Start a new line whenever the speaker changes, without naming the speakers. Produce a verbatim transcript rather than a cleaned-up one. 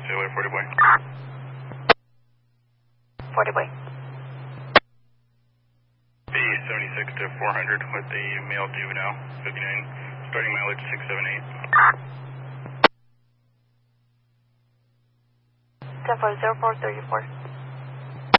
Sailor forty boy.
forty boy.
B seventy-six to four hundred with a male juvenile, fifty-nine, starting mileage six seven eight.
ten four zero four thirty-four.